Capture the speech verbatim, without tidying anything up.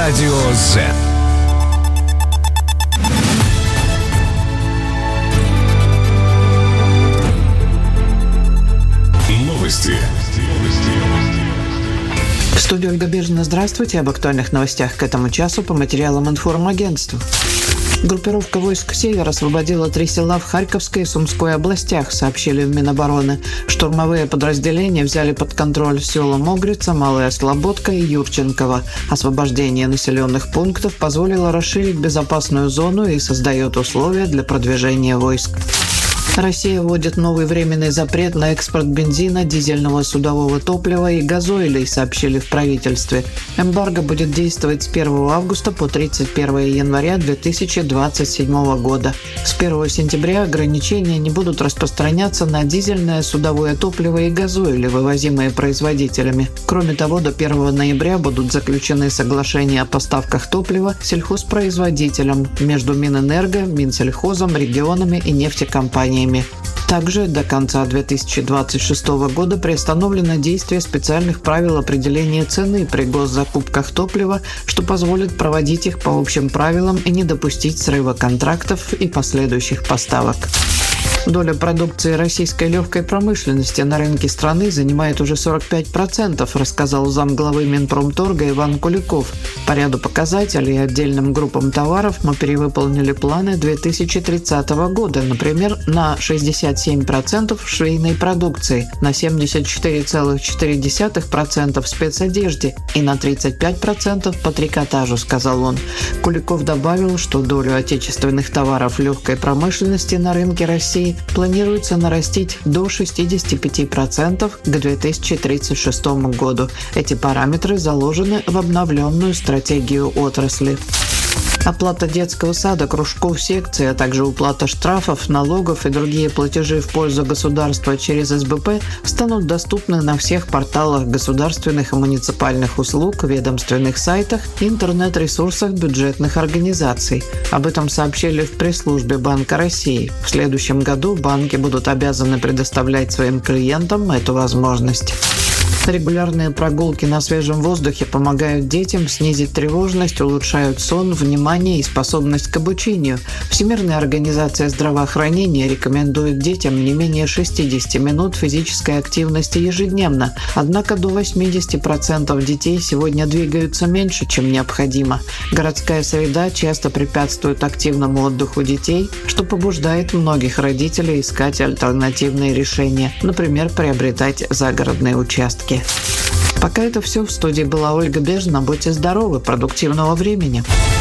Радио Z. Новости. В студии Ольга Бежина. Здравствуйте. Об актуальных новостях к этому часу по материалам информагентства. Группировка войск «Север» освободила три села в Харьковской и Сумской областях, сообщили в Минобороны. Штурмовые подразделения взяли под контроль села Могрица, Малая Слободка и Юрченково. Освобождение населенных пунктов позволило расширить безопасную зону и создает условия для продвижения войск. Россия вводит новый временный запрет на экспорт бензина, дизельного судового топлива и газоилей, сообщили в правительстве. Эмбарго будет действовать с первого августа по тридцать первого января две тысячи двадцать седьмого года. С первого сентября ограничения не будут распространяться на дизельное судовое топливо и газоили, вывозимые производителями. Кроме того, до первого ноября будут заключены соглашения о поставках топлива сельхозпроизводителям между Минэнерго, Минсельхозом, регионами и нефтекомпаниями. Также до конца две тысячи двадцать шестого года приостановлено действие специальных правил определения цены при госзакупках топлива, что позволит проводить их по общим правилам и не допустить срыва контрактов и последующих поставок. Доля продукции российской легкой промышленности на рынке страны занимает уже сорок пять процентов, рассказал замглавы Минпромторга Иван Куликов. По ряду показателей и отдельным группам товаров мы перевыполнили планы две тысячи тридцатого года, например, на шестьдесят семь процентов в швейной продукции, на семьдесят четыре целых четыре десятых процента в спецодежде и на тридцать пять процентов по трикотажу, сказал он. Куликов добавил, что долю отечественных товаров легкой промышленности на рынке России планируется нарастить до шестьдесят пять процентов к две тысячи тридцать шестому году. Эти параметры заложены в обновленную стратегию отрасли. Оплата детского сада, кружков, секций, а также уплата штрафов, налогов и другие платежи в пользу государства через эс бэ пэ станут доступны на всех порталах государственных и муниципальных услуг, ведомственных сайтах и интернет-ресурсах бюджетных организаций. Об этом сообщили в пресс-службе Банка России. В следующем году банки будут обязаны предоставлять своим клиентам эту возможность. Регулярные прогулки на свежем воздухе помогают детям снизить тревожность, улучшают сон, внимание и способность к обучению. Всемирная организация здравоохранения рекомендует детям не менее шестьдесят минут физической активности ежедневно. Однако до восемьдесят процентов детей сегодня двигаются меньше, чем необходимо. Городская среда часто препятствует активному отдыху детей, что побуждает многих родителей искать альтернативные решения, например, приобретать загородные участки. Пока это все. В студии была Ольга Бежина. Будьте здоровы, продуктивного времени.